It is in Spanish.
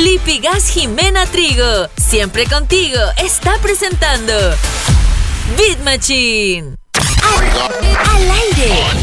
Lipigas Jimena Trigo, siempre contigo, está presentando Beat Machine. Al aire.